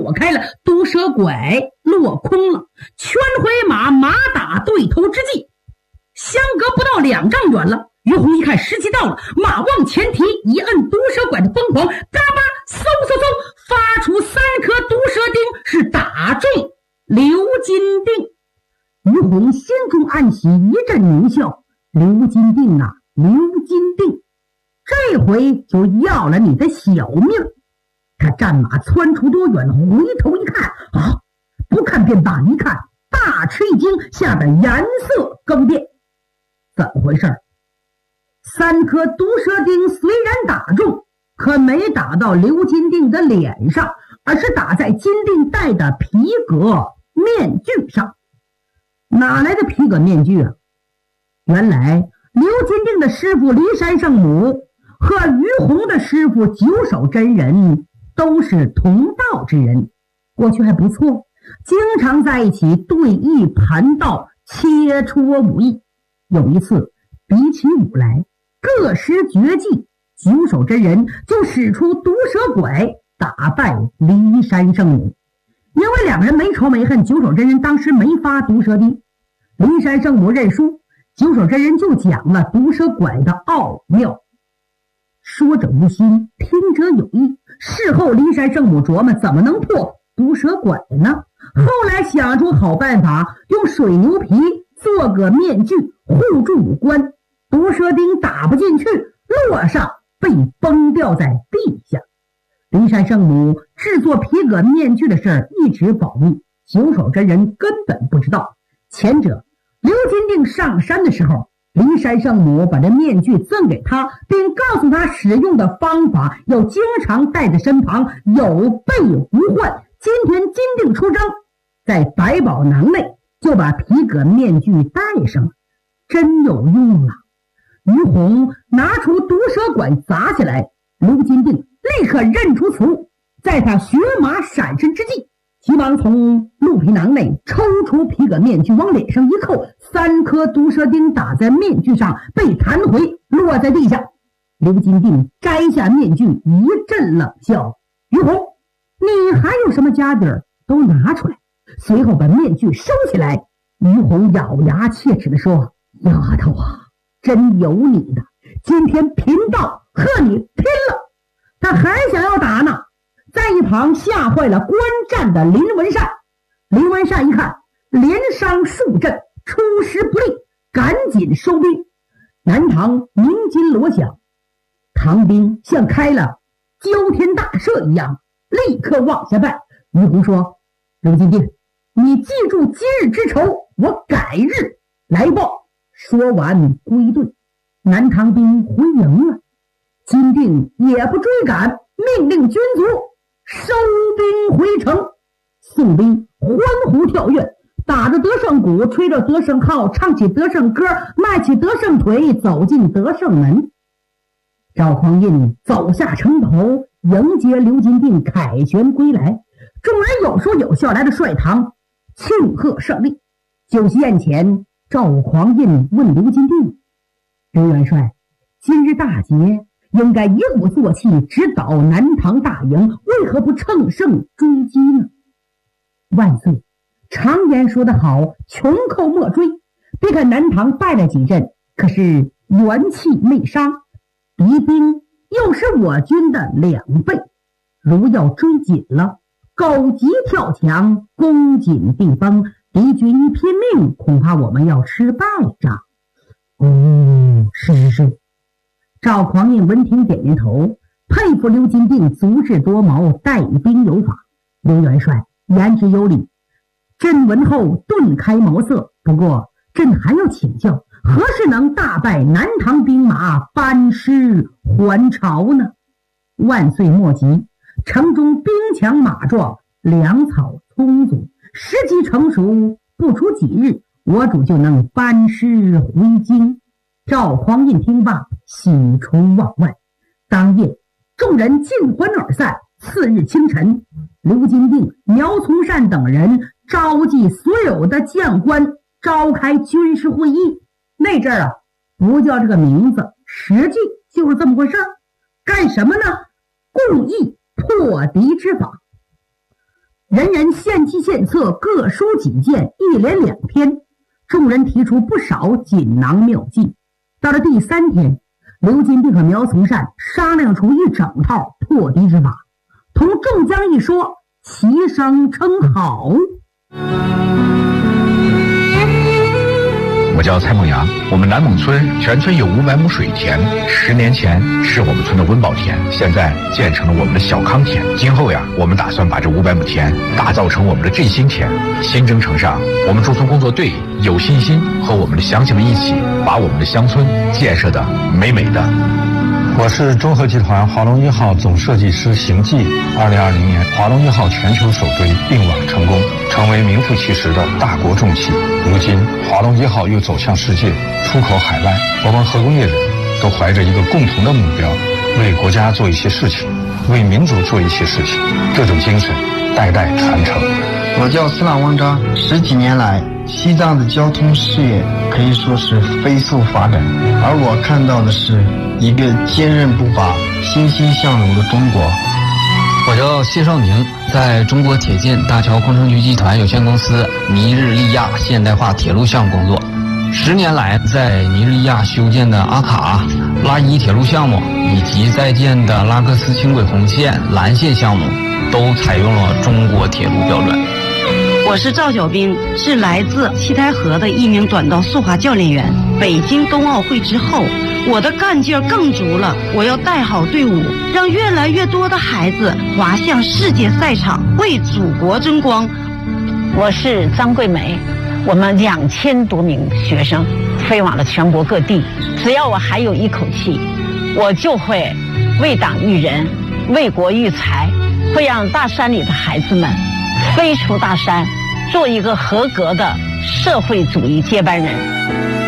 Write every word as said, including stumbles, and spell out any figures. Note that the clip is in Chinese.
躲开了，毒蛇拐落空了。圈回马，马打对头之际，相隔不到两丈远了。于洪一看时机到了，马往前提，一摁毒蛇拐的疯狂，嘎巴嗖嗖嗖发出三颗毒蛇钉，是打中刘金定。于洪心中暗喜，一阵狞笑。刘金定啊，刘金定，这回就要了你的小命。他战马窜出多远，回头一看，啊，不看便罢，一看大吃一惊，吓得颜色更变。怎么回事？三颗毒蛇钉虽然打中，可没打到刘金定的脸上，而是打在金定戴的皮革面具上。哪来的皮革面具啊？原来刘金定的师傅骊山圣母和于洪的师傅九手真人都是同道之人，过去还不错，经常在一起对弈盘道，切磋武艺。有一次比起武来，各施绝技，九手真人就使出毒蛇拐打败骊山圣母。因为两个人没仇没恨，九手真人当时没发毒蛇钉，骊山圣母认输，九手真人就讲了毒蛇拐的奥妙。说者无心，听者有意。事后骊山圣母琢磨怎么能破毒蛇拐呢？后来想出好办法，用水牛皮做个面具护住五官，毒蛇钉打不进去，落上被崩掉在地下。骊山圣母制作皮革面具的事儿一直保密，九手真人根本不知道。前者刘金定上山的时候，骊山圣母把这面具赠给他，并告诉他使用的方法，要经常带在身旁，有备无患。今天金定出征，在百宝囊内就把皮革面具带上了，真有用啊！于洪拿出毒蛇拐砸下来，刘金定立刻认出此物，在他血马闪身之际，急忙从鹿皮囊内抽出皮革面具，往脸上一扣，三颗毒蛇钉打在面具上，被弹回落在地下。刘金定摘下面具，一阵冷笑：“于洪，你还有什么家底儿都拿出来。”随后把面具收起来。于洪咬牙切齿地说：“丫头啊，真有你的，今天贫道和你拼了！”他还想要打呢，在一旁吓坏了观战的林文善。林文善一看连伤数阵，出师不利，赶紧收兵。南唐鸣金锣响，唐兵像开了交天大赦一样，立刻往下拜。于洪说：“刘金定，你记住今日之仇，我改日来报。”说完归队。南唐兵回营了，金定也不追赶，命令军卒收兵回城。宋兵欢呼跳跃，打着得胜鼓，吹着得胜号，唱起得胜歌，迈起得胜腿，走进得胜门。赵匡胤走下城头，迎接刘金定凯旋归来。众人有说有笑来到帅堂庆贺胜利。酒席宴前，赵匡胤问刘金定：“刘元帅，今日大捷，应该一鼓作气直捣南唐大营，为何不乘胜追击呢？”万岁，常言说得好，穷寇莫追。别看南唐败了几阵，可是元气没伤，敌兵又是我军的两倍。如要追紧了，狗急跳墙，攻紧必崩，敌军一拼命，恐怕我们要吃败仗。哦，是是是。赵匡胤闻听点点头，佩服刘金定足智多谋，带兵有法。刘元帅言之有理，朕闻后顿开茅塞。不过朕还要请教，何时能大败南唐兵马，班师还朝呢？万岁莫急，城中兵强马壮，粮草充足，时机成熟，不出几日，我主就能班师回京。赵匡胤听罢，喜出望外。当夜，众人尽欢而散。次日清晨，刘金定、苗从善等人召集所有的将官，召开军事会议。那阵儿啊，不叫这个名字，实际就是这么回事儿。干什么呢？共议破敌之法。 人人献计献策，各抒己见，一连两天，众人提出不少锦囊妙计。到了第三天，刘金并和苗从善商量出一整套破敌之法，同众将一说，齐声称好。 我叫蔡梦阳，我们南蒙村全村有五百亩水田，十年前是我们村的温饱田，现在建成了我们的小康田。今后呀，我们打算把这五百亩田打造成我们的振兴田。新征程上，我们驻村工作队有信心和我们的乡亲们一起，把我们的乡村建设的美美的。 我是中核集团华龙一号总设计师邢记。二零二零年，华龙一号全球首堆并网成功，成为名副其实的大国重器。如今，华龙一号又走向世界，出口海外。我们核工业人都怀着一个共同的目标，为国家做一些事情，为民族做一些事情。这种精神代代传承。 我叫司朗汪扎，十几年来，西藏的交通事业可以说是飞速发展，而我看到的是一个坚韧不拔、欣欣向荣的中国。 我叫谢少宁，在中国铁建大桥工程局集团有限公司尼日利亚现代化铁路项目工作。十年来，在尼日利亚修建的阿卡、拉伊铁路项目以及在建的拉各斯轻轨红线、蓝线项目，都采用了中国铁路标准。 我是赵小兵，是来自七台河的一名短道速滑教练员。北京冬奥会之后，我的干劲儿更足了，我要带好队伍，让越来越多的孩子滑向世界赛场，为祖国争光。 我是张桂梅，我们两千多名学生飞往了全国各地，只要我还有一口气，我就会为党育人，为国育才，会让大山里的孩子们飞出大山，做一个合格的社会主义接班人。